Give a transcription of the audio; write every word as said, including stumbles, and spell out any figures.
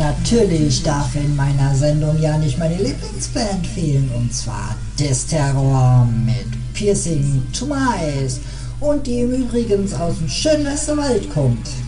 natürlich darf in meiner Sendung ja nicht meine Lieblingsband fehlen, und zwar Desterror mit Piercing to My Eyes, und die im Übrigen aus dem schönen Westerwald kommt.